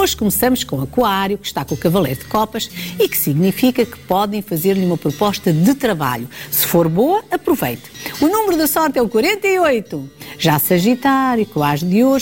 Hoje começamos com Aquário, que está com o Cavaleiro de Copas e que significa que podem fazer-lhe uma proposta de trabalho. Se for boa, aproveite. O número da sorte é o 48. Já Sagitário, com o As de Ouros,